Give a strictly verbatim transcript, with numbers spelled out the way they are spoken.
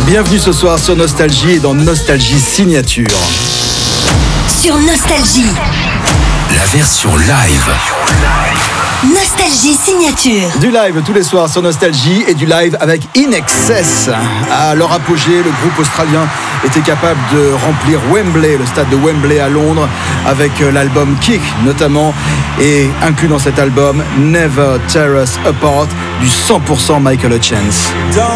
Bienvenue ce soir sur Nostalgie et dans Nostalgie Signature. Sur Nostalgie, la version live. Nostalgie Signature. Du live tous les soirs sur Nostalgie et du live avec In Excess. À leur apogée, le groupe australien était capable de remplir Wembley, le stade de Wembley à Londres, avec l'album Kick notamment, et inclus dans cet album Never Tear Us Apart du cent pour cent Michael Hutchence.